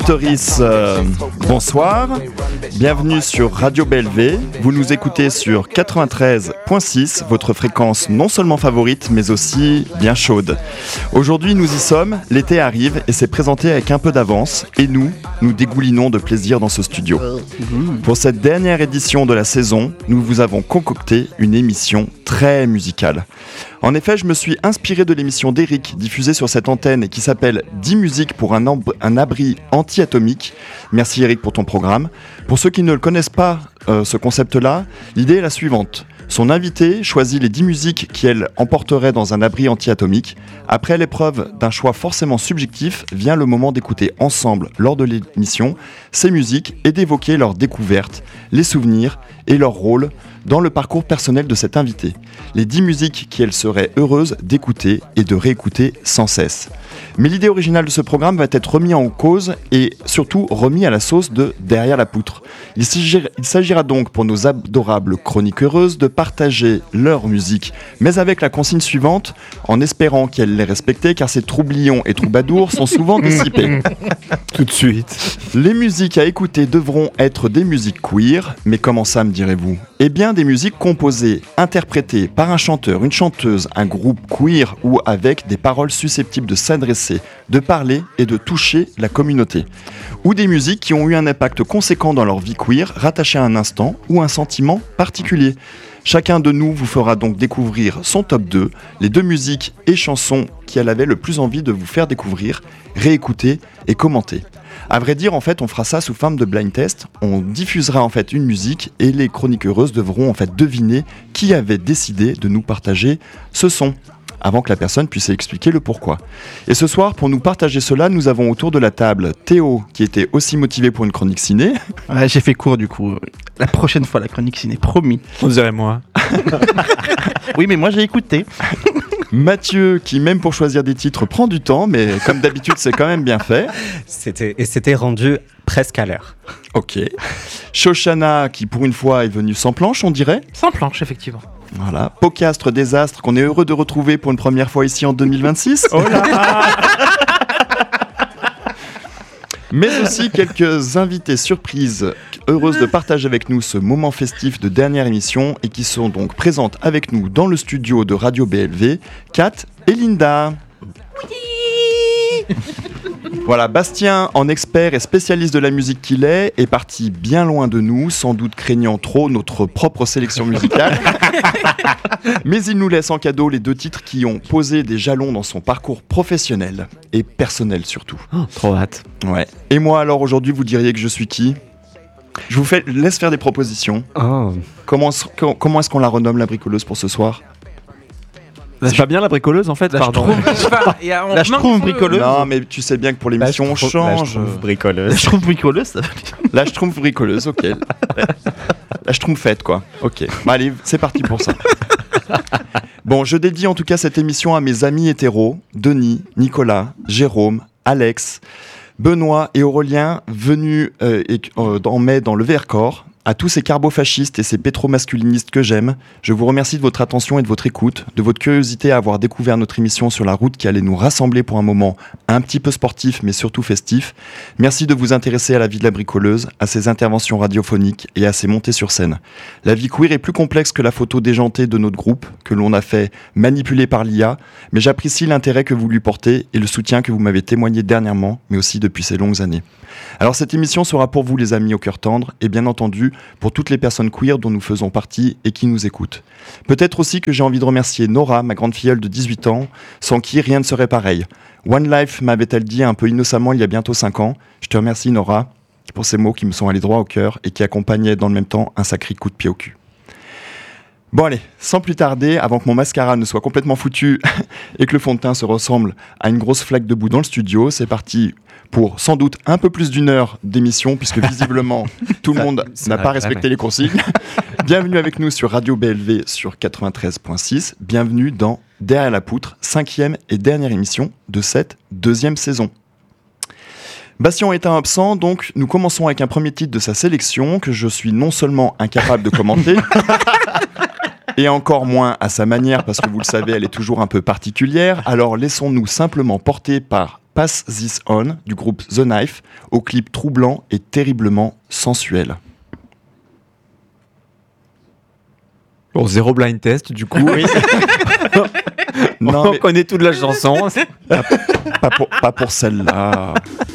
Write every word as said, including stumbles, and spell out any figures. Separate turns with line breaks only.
Toris, euh, bonsoir, bienvenue sur Radio B L V, vous nous écoutez sur quatre-vingt-treize virgule six, votre fréquence non seulement favorite mais aussi bien chaude. Aujourd'hui nous y sommes, l'été arrive et s'est présenté avec un peu d'avance et nous, nous dégoulinons de plaisir dans ce studio. Pour cette dernière édition de la saison, nous vous avons concocté une émission très musicale. En effet, je me suis inspiré de l'émission d'Eric diffusée sur cette antenne et qui s'appelle dix musiques pour un, amb- un abri anti-atomique. Merci Eric pour ton programme. Pour ceux qui ne le connaissent pas, euh, ce concept-là, l'idée est la suivante. Son invité choisit les dix musiques qu'elle emporterait dans un abri anti-atomique. Après l'épreuve d'un choix forcément subjectif, vient le moment d'écouter ensemble, lors de l'émission, ces musiques et d'évoquer leurs découvertes, les souvenirs et leur rôle dans le parcours personnel de cet invité. Les dix musiques qu'elle serait heureuse d'écouter et de réécouter sans cesse. Mais l'idée originale de ce programme va être remise en cause et surtout remis à la sauce de Derrière la poutre. Il s'agira, il s'agira donc pour nos adorables chroniques heureuses de partager leur musique, mais avec la consigne suivante, en espérant qu'elle les respecte, car ces troublions et troubadours sont souvent dissipés.
Tout de suite.
Les musiques à écouter devront être des musiques queer, mais comment ça me direz-vous ? Eh bien des musiques composées, interprétées par un chanteur, une chanteuse, un groupe queer ou avec des paroles susceptibles de s'adresser, de parler et de toucher la communauté. Ou des musiques qui ont eu un impact conséquent dans leur vie queer, rattachées à un instant ou un sentiment particulier. Chacun de nous vous fera donc découvrir son top deux, les deux musiques et chansons qu'elle avait le plus envie de vous faire découvrir, réécouter et commenter. À vrai dire, en fait, on fera ça sous forme de blind test. On diffusera en fait une musique et les chroniques heureuses devront en fait deviner qui avait décidé de nous partager ce son, avant que la personne puisse expliquer le pourquoi. Et ce soir, pour nous partager cela, nous avons autour de la table Théo, qui était aussi motivé pour une chronique ciné.
Ouais, j'ai fait court du coup. La prochaine fois, la chronique ciné, promis.
On dirait moi.
Oui, mais moi j'ai écouté.
Mathieu, qui même pour choisir des titres prend du temps, mais comme d'habitude, c'est quand même bien fait.
C'était, et c'était rendu presque à l'heure.
Ok. Shoshana, qui pour une fois est venue sans planche, on dirait.
Sans planche, effectivement.
Voilà. Pocastre Désastre, qu'on est heureux de retrouver pour une première fois ici en deux mille vingt-six.
Oh là.
Mais aussi quelques invités surprises heureuses de partager avec nous ce moment festif de dernière émission et qui sont donc présentes avec nous dans le studio de Radio B L V, Kat et Linda. Voilà, Bastien, en expert et spécialiste de la musique qu'il est, est parti bien loin de nous, sans doute craignant trop notre propre sélection musicale. Mais il nous laisse en cadeau les deux titres qui ont posé des jalons dans son parcours professionnel et personnel surtout.
Oh, trop hâte.
Ouais. Et moi alors aujourd'hui, vous diriez que je suis qui ? Je vous fais, laisse faire des propositions.
Oh.
Comment, comment est-ce qu'on la renomme la bricoleuse pour ce soir ?
C'est pas bien la bricoleuse en fait,
La
pardon.
Schtroumpf. La Schtroumpf bricoleuse.
Non, mais tu sais bien que pour l'émission, on change.
La bricoleuse.
La Schtroumpf bricoleuse, ça va
La Schtroumpf bricoleuse, ok. La Schtroumpfette, quoi. Ok. Bah, allez, c'est parti pour ça. Bon, je dédie en tout cas cette émission à mes amis hétéros, Denis, Nicolas, Jérôme, Alex, Benoît et Aurélien, venus euh, et, euh, en mai dans le Vercors. À tous ces carbofascistes et ces pétromasculinistes que j'aime, je vous remercie de votre attention et de votre écoute, de votre curiosité à avoir découvert notre émission sur la route qui allait nous rassembler pour un moment un petit peu sportif mais surtout festif. Merci de vous intéresser à la vie de la bricoleuse, à ses interventions radiophoniques et à ses montées sur scène. La vie queer est plus complexe que la photo déjantée de notre groupe, que l'on a fait manipuler par l'I A, mais j'apprécie l'intérêt que vous lui portez et le soutien que vous m'avez témoigné dernièrement, mais aussi depuis ces longues années. Alors cette émission sera pour vous les amis au cœur tendre et bien entendu pour toutes les personnes queer dont nous faisons partie et qui nous écoutent. Peut-être aussi que j'ai envie de remercier Nora, ma grande filleule de dix-huit ans, sans qui rien ne serait pareil. One Life m'avait-elle dit un peu innocemment il y a bientôt cinq ans. Je te remercie Nora pour ces mots qui me sont allés droit au cœur et qui accompagnaient dans le même temps un sacré coup de pied au cul. Bon allez, sans plus tarder, avant que mon mascara ne soit complètement foutu et que le fond de teint se ressemble à une grosse flaque de boue dans le studio, c'est parti pour sans doute un peu plus d'une heure d'émission, puisque visiblement tout le monde n'a pas respecté les consignes. Bienvenue avec nous sur Radio B L V sur quatre-vingt-treize virgule six. Bienvenue dans Derrière la poutre, cinquième et dernière émission de cette deuxième saison. Bastien étant absent, donc nous commençons avec un premier titre de sa sélection que je suis non seulement incapable de commenter, et encore moins à sa manière, parce que vous le savez, elle est toujours un peu particulière. Alors laissons-nous simplement porter par Pass This On du groupe The Knife au clip troublant et terriblement sensuel?
Bon, zéro blind test, du coup.
Non,
On
mais
connaît toute la chanson.
pas pour, pas pour celle-là.